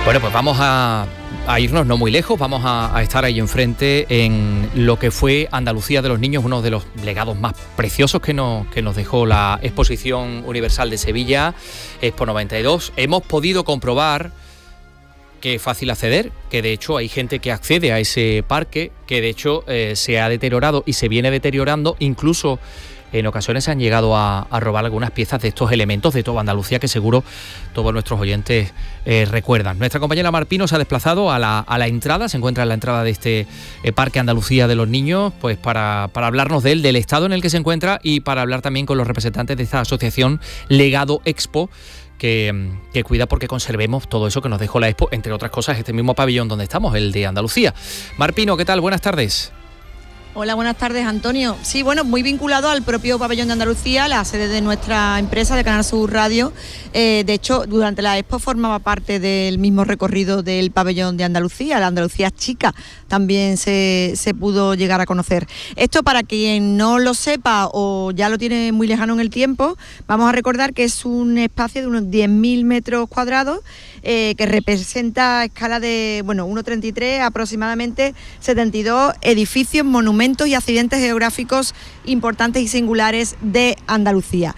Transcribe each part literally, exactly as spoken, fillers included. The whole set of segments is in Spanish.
Bueno, pues vamos a, a irnos no muy lejos, vamos a, a estar ahí enfrente en lo que fue Andalucía de los Niños, uno de los legados más preciosos que nos, que nos dejó la Exposición Universal de Sevilla, Expo noventa y dos. Hemos podido comprobar que es fácil acceder, que de hecho hay gente que accede a ese parque, que de hecho eh, se ha deteriorado y se viene deteriorando, incluso en ocasiones se han llegado a, a robar algunas piezas de estos elementos de toda Andalucía que seguro todos nuestros oyentes eh, recuerdan. Nuestra compañera Mar Pino se ha desplazado a la, a la entrada, se encuentra en la entrada de este eh, Parque Andalucía de los Niños, pues para, para hablarnos de él, del estado en el que se encuentra y para hablar también con los representantes de esta asociación Legado Expo, que, que cuida porque conservemos todo eso que nos dejó la Expo, entre otras cosas este mismo pabellón donde estamos, el de Andalucía. Mar Pino, ¿qué tal? Buenas tardes. Hola, buenas tardes, Antonio. Sí, bueno, muy vinculado al propio pabellón de Andalucía, la sede de nuestra empresa de Canal Sur Radio. Eh, de hecho, durante la Expo formaba parte del mismo recorrido del pabellón de Andalucía, la Andalucía Chica, también se, se pudo llegar a conocer. Esto, para quien no lo sepa o ya lo tiene muy lejano en el tiempo, vamos a recordar que es un espacio de unos diez mil metros cuadrados, eh, que representa a escala de, bueno, uno coma treinta y tres, aproximadamente setenta y dos edificios, monumentos y accidentes geográficos importantes y singulares de Andalucía.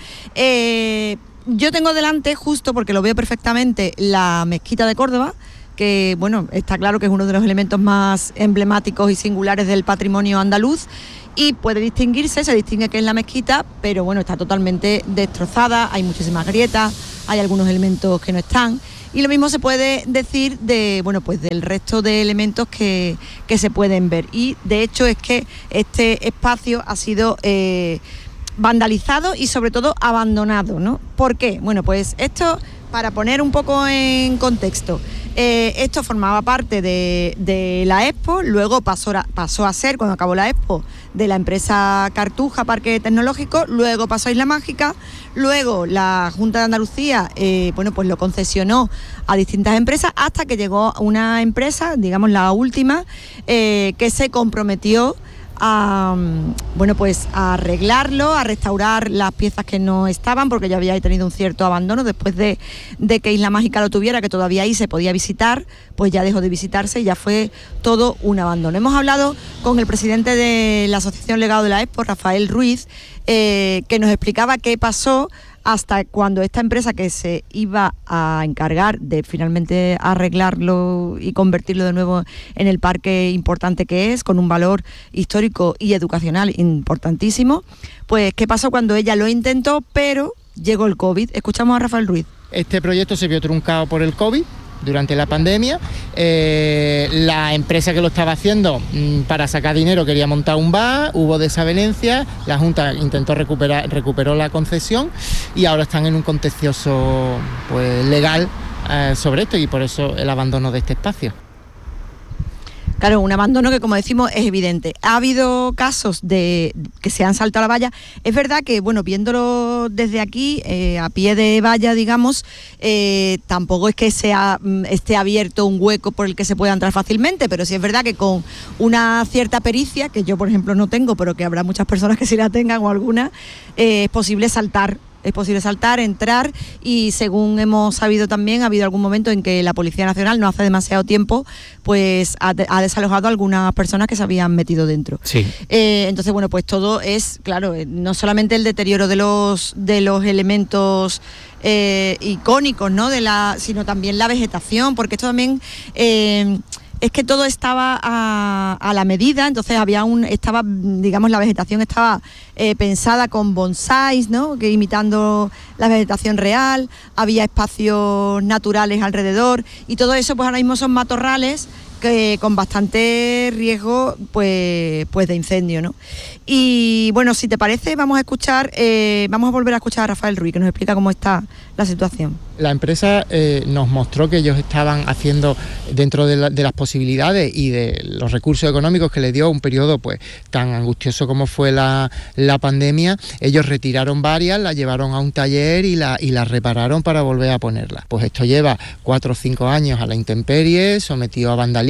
Eh, yo tengo delante, justo porque lo veo perfectamente, la Mezquita de Córdoba, que bueno, está claro que es uno de los elementos más emblemáticos y singulares del patrimonio andaluz y puede distinguirse, se distingue que es la mezquita, pero bueno, está totalmente destrozada, hay muchísimas grietas, hay algunos elementos que no están. Y lo mismo se puede decir de, bueno, pues del resto de elementos que, que se pueden ver. Y de hecho es que este espacio ha sido eh, vandalizado y sobre todo abandonado, ¿no? ¿Por qué? Bueno, pues esto, para poner un poco en contexto, eh, esto formaba parte de, de la Expo, luego pasó a, pasó a ser, cuando acabó la Expo, de la empresa Cartuja Parque Tecnológico, luego pasó a Isla Mágica, luego la Junta de Andalucía eh, bueno, pues lo concesionó a distintas empresas hasta que llegó una empresa, digamos la última, eh, que se comprometió a, bueno, pues a arreglarlo, a restaurar las piezas que no estaban, porque ya había tenido un cierto abandono después de, de que Isla Mágica lo tuviera, que todavía ahí se podía visitar, pues ya dejó de visitarse y ya fue todo un abandono. Hemos hablado con el presidente de la Asociación Legado de la Expo, Rafael Ruiz, eh, que nos explicaba qué pasó hasta cuando esta empresa que se iba a encargar de finalmente arreglarlo y convertirlo de nuevo en el parque importante que es, con un valor histórico y educacional importantísimo, pues qué pasó cuando ella lo intentó, pero llegó el COVID. Escuchamos a Rafael Ruiz. Este proyecto se vio truncado por el COVID durante la pandemia. Eh, la empresa que lo estaba haciendo mmm, para sacar dinero quería montar un bar, hubo desavenencias, la Junta intentó recuperar, recuperó la concesión y ahora están en un contencioso pues, legal eh, sobre esto y por eso el abandono de este espacio. Claro, un abandono que, como decimos, es evidente. Ha habido casos de que se han saltado la valla. Es verdad que, bueno, viéndolo desde aquí, eh, a pie de valla, digamos, eh, tampoco es que sea, esté abierto un hueco por el que se pueda entrar fácilmente, pero sí es verdad que con una cierta pericia, que yo, por ejemplo, no tengo, pero que habrá muchas personas que sí la tengan o alguna, eh, es posible saltar. Es posible saltar, entrar y según hemos sabido también ha habido algún momento en que la Policía Nacional no hace demasiado tiempo pues ha, ha desalojado a algunas personas que se habían metido dentro. Sí. Eh, entonces bueno, pues todo es, claro, no solamente el deterioro de los de los elementos eh, icónicos, ¿no? De la, sino también la vegetación, porque esto también eh, es que todo estaba a, a la medida, entonces había un, estaba, digamos, la vegetación estaba eh, pensada con bonsáis, ¿no? Que imitando la vegetación real, había espacios naturales alrededor y todo eso pues ahora mismo son matorrales que con bastante riesgo pues, pues de incendio, ¿no? Y bueno, si te parece, vamos a escuchar, eh, vamos a volver a escuchar a Rafael Ruiz, que nos explica cómo está la situación. La empresa eh, nos mostró que ellos estaban haciendo, dentro de, la, de las posibilidades y de los recursos económicos que les dio un periodo pues tan angustioso como fue la, la pandemia, ellos retiraron varias, las llevaron a un taller y las y la repararon para volver a ponerlas. Pues esto lleva cuatro o cinco años a la intemperie, sometido a vandalismo,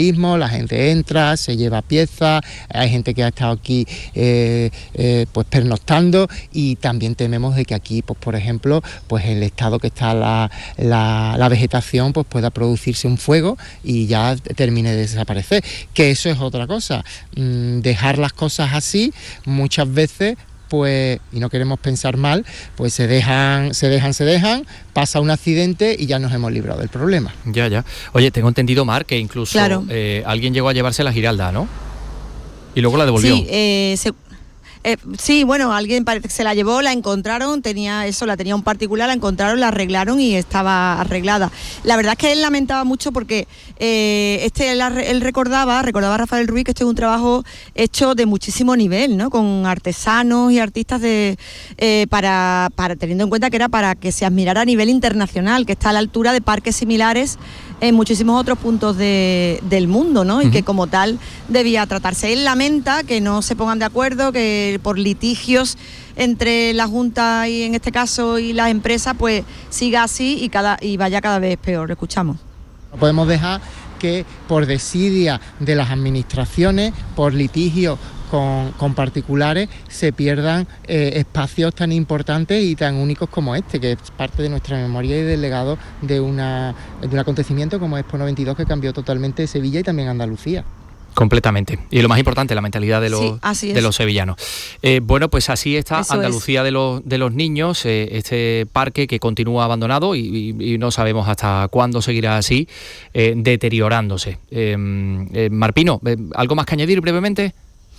vandalismo, la gente entra, se lleva piezas, hay gente que ha estado aquí eh, eh, pues pernoctando, y también tememos de que aquí, pues por ejemplo, pues el estado que está la, la, la vegetación, pues pueda producirse un fuego y ya termine de desaparecer, que eso es otra cosa. Mm, dejar las cosas así muchas veces, pues, y no queremos pensar mal, pues se dejan, se dejan, se dejan, pasa un accidente y ya nos hemos librado del problema. Ya, ya. Oye, tengo entendido, Mar, que incluso claro. eh, alguien llegó a llevarse la Giralda, ¿no? Y luego la devolvió. Sí, eh, se... Eh, sí, bueno, alguien parece que se la llevó, la encontraron, tenía eso, la tenía un particular, la encontraron, la arreglaron y estaba arreglada. La verdad es que él lamentaba mucho porque eh, este él, él recordaba, recordaba a Rafael Ruiz que este es un trabajo hecho de muchísimo nivel, ¿no? Con artesanos y artistas de eh, para, para teniendo en cuenta que era para que se admirara a nivel internacional, que está a la altura de parques similares en muchísimos otros puntos de, del mundo, ¿no? Y uh-huh. que como tal debía tratarse. Él lamenta que no se pongan de acuerdo, que por litigios entre la Junta y en este caso y las empresas, pues siga así y cada y vaya cada vez peor. Lo escuchamos. No podemos dejar que por desidia de las administraciones, por litigios con, con particulares, se pierdan eh, espacios tan importantes y tan únicos como este, que es parte de nuestra memoria y del legado de, una, de un acontecimiento como Expo noventa y dos, que cambió totalmente Sevilla y también Andalucía. Completamente. Y lo más importante, la mentalidad de los, sí, de los sevillanos. Eh, bueno, pues así está Eso Andalucía es. de los de los niños, eh, este parque que continúa abandonado y, y, y no sabemos hasta cuándo seguirá así, eh, deteriorándose. Eh, eh, Marpino, eh, ¿algo más que añadir brevemente?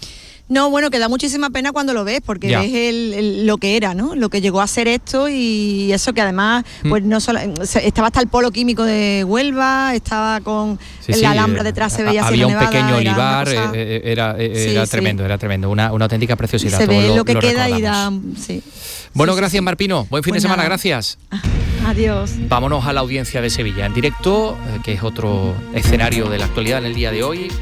No, bueno, que da muchísima pena cuando lo ves, porque ya. ves el, el, lo que era, ¿no? Lo que llegó a ser esto, y eso que además, mm. pues no solo estaba hasta el polo químico de Huelva, estaba con sí, la sí, Alhambra detrás, se veía había un Nevada, pequeño olivar, era, cosa... era, era sí, tremendo, sí. era tremendo, una, una auténtica preciosidad. Se ve lo, lo que lo queda y da, sí. Bueno, sí, gracias sí. Marpino, buen fin pues de semana, nada. gracias. Adiós. Vámonos a la audiencia de Sevilla en directo, que es otro escenario de la actualidad en el día de hoy.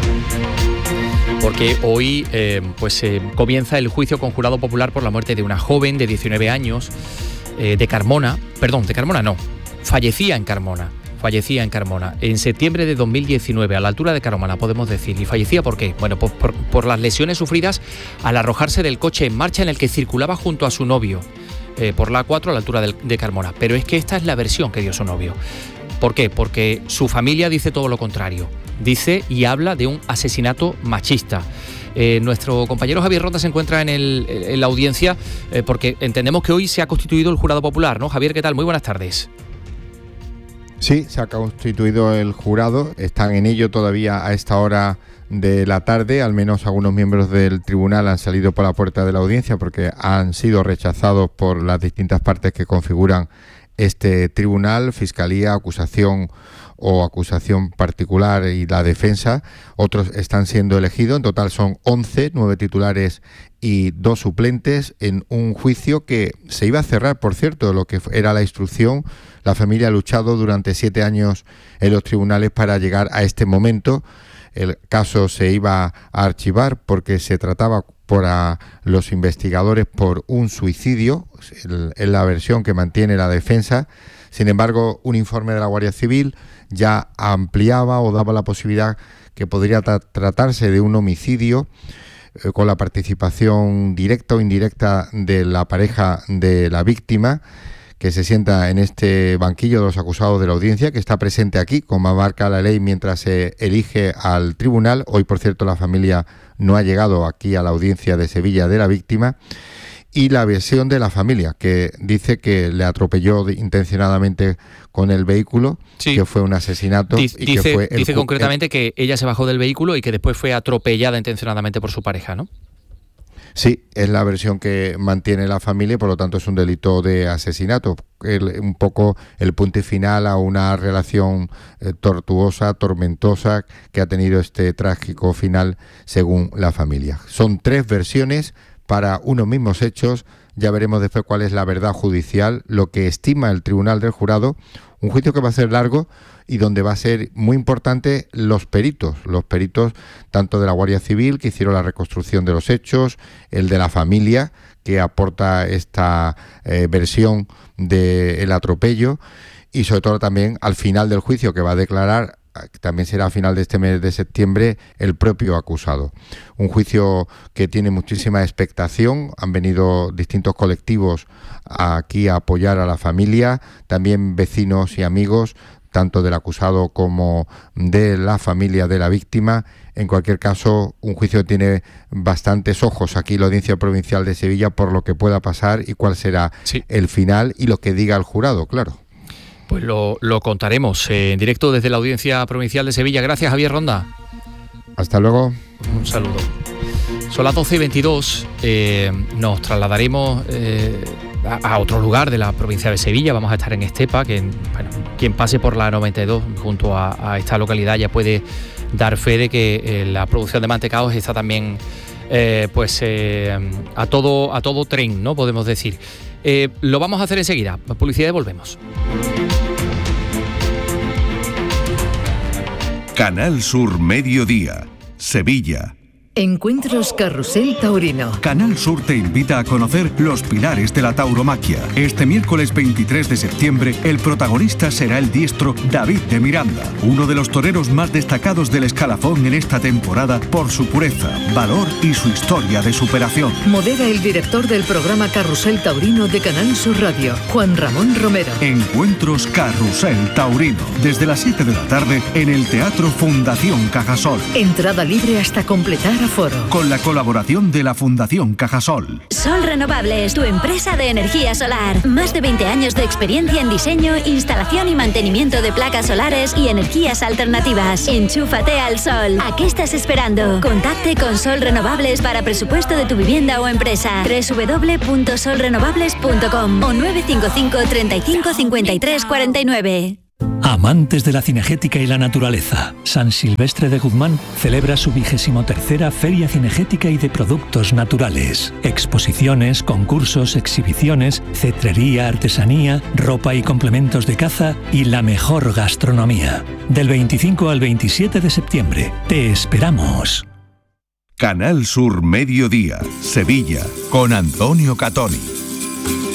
Porque hoy eh, pues eh, comienza el juicio conjurado popular por la muerte de una joven de diecinueve años eh, de Carmona, perdón, de Carmona no, fallecía en Carmona, fallecía en Carmona en septiembre de dos mil diecinueve, a la altura de Carmona, podemos decir. ¿Y fallecía por qué? Bueno, pues por, por las lesiones sufridas al arrojarse del coche en marcha en el que circulaba junto a su novio, eh, por la A cuatro a la altura de, de Carmona. Pero es que esta es la versión que dio su novio. ¿Por qué? Porque su familia dice todo lo contrario. Dice y habla de un asesinato machista. Eh, nuestro compañero Javier Ronda se encuentra en, el, en la audiencia eh, porque entendemos que hoy se ha constituido el jurado popular, ¿no? Javier, ¿qué tal? Muy buenas tardes. Sí, se ha constituido el jurado. Están en ello todavía a esta hora de la tarde. Al menos algunos miembros del tribunal han salido por la puerta de la audiencia porque han sido rechazados por las distintas partes que configuran este tribunal, fiscalía, acusación o acusación particular y la defensa. Otros están siendo elegidos. En total son once, nueve titulares y dos suplentes en un juicio que se iba a cerrar, por cierto, lo que era la instrucción. La familia ha luchado durante siete años en los tribunales para llegar a este momento. El caso se iba a archivar porque se trataba para los investigadores por un suicidio, es la versión que mantiene la defensa. Sin embargo, un informe de la Guardia Civil ya ampliaba o daba la posibilidad que podría tra- tratarse de un homicidio eh, con la participación directa o indirecta de la pareja de la víctima, que se sienta en este banquillo de los acusados de la audiencia, que está presente aquí, como marca la ley, mientras se elige al tribunal. Hoy, por cierto, la familia no ha llegado aquí a la audiencia de Sevilla de la víctima. Y la versión de la familia, que dice que le atropelló intencionadamente con el vehículo, sí. que fue un asesinato. Dice, y que fue el, dice concretamente el, que ella se bajó del vehículo y que después fue atropellada intencionadamente por su pareja, ¿no? Sí, es la versión que mantiene la familia y por lo tanto es un delito de asesinato. El, un poco el punto y final a una relación eh, tortuosa, tormentosa, que ha tenido este trágico final según la familia. Son tres versiones para unos mismos hechos. Ya veremos después cuál es la verdad judicial, lo que estima el Tribunal del Jurado, un juicio que va a ser largo y donde va a ser muy importante los peritos, los peritos tanto de la Guardia Civil, que hicieron la reconstrucción de los hechos, el de la familia, que aporta esta eh, versión del atropello, y sobre todo también al final del juicio, que va a declarar también será a final de este mes de septiembre, el propio acusado. Un juicio que tiene muchísima expectación. Han venido distintos colectivos aquí a apoyar a la familia, también vecinos y amigos, tanto del acusado como de la familia de la víctima. En cualquier caso, un juicio tiene bastantes ojos aquí la Audiencia Provincial de Sevilla por lo que pueda pasar y cuál será sí. el final y lo que diga el jurado, claro. Pues lo, lo contaremos eh, en directo desde la Audiencia Provincial de Sevilla. Gracias, Javier Ronda. Hasta luego. Un saludo. Son las doce y veintidós. Eh, nos trasladaremos eh, a, a otro lugar de la provincia de Sevilla. Vamos a estar en Estepa, que bueno, quien pase por la noventa y dos junto a, a esta localidad ya puede dar fe de que eh, la producción de mantecaos está también eh, pues eh, a todo a todo tren, ¿no? Podemos decir. Eh, lo vamos a hacer enseguida. Publicidad y volvemos. Canal Sur Mediodía, Sevilla. Encuentros Carrusel Taurino. Canal Sur te invita a conocer los pilares de la tauromaquia. Este miércoles veintitrés de septiembre, el protagonista será el diestro David de Miranda, uno de los toreros más destacados del escalafón en esta temporada por su pureza, valor y su historia de superación. Modera el director del programa Carrusel Taurino de Canal Sur Radio, Juan Ramón Romero. Encuentros Carrusel Taurino, desde las siete de la tarde en el Teatro Fundación Cajasol. Entrada libre hasta completar aforo. Con la colaboración de la Fundación Cajasol. Sol Renovables, tu empresa de energía solar. Más de veinte años de experiencia en diseño, instalación y mantenimiento de placas solares y energías alternativas. Enchúfate al sol. ¿A qué estás esperando? Contacte con Sol Renovables para presupuesto de tu vivienda o empresa. doble u doble u doble u punto sol renovables punto com o nueve cinco cinco, treinta y cinco, cincuenta y tres, cuarenta y nueve. Amantes de la cinegética y la naturaleza, San Silvestre de Guzmán celebra su vigésimo tercera Feria Cinegética y de Productos Naturales. Exposiciones, concursos, exhibiciones, cetrería, artesanía, ropa y complementos de caza y la mejor gastronomía. Del veinticinco al veintisiete de septiembre. Te esperamos. Canal Sur Mediodía, Sevilla, con Antonio Catoni.